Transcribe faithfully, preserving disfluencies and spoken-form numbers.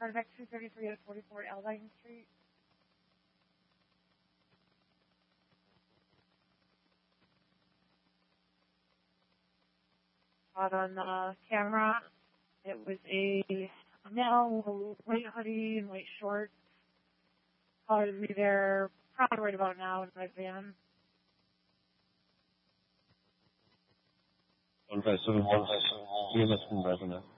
Cardiac two thirty-three at forty-four Aldine Street. Caught on the camera. It was a male with a white hoodie and white shorts. Caller to be there probably right about now in my van. one five seven one, E M S from resident.